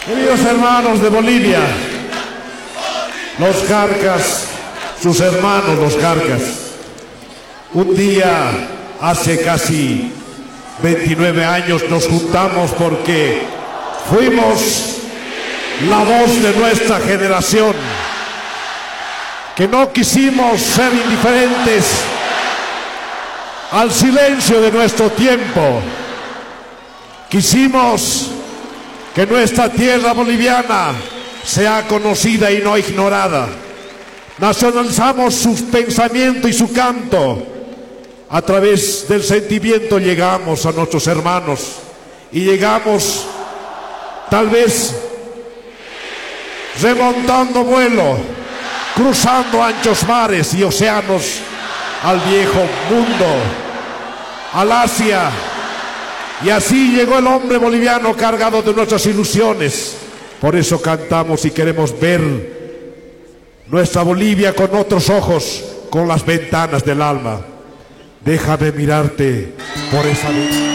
Queridos hermanos de Bolivia, los Carcas, sus hermanos los Carcas, un día hace casi 29 años nos juntamos porque fuimos la voz de nuestra generación, que no quisimos ser indiferentes al silencio de nuestro tiempo. Quisimos que nuestra tierra boliviana sea conocida y no ignorada. Nacionalizamos su pensamiento y su canto. A través del sentimiento llegamos a nuestros hermanos y llegamos tal vez remontando vuelo, cruzando anchos mares y océanos al viejo mundo, al Asia. Y así llegó el hombre boliviano cargado de nuestras ilusiones. Por eso cantamos y queremos ver nuestra Bolivia con otros ojos, con las ventanas del alma. Déjame mirarte por esa ventana.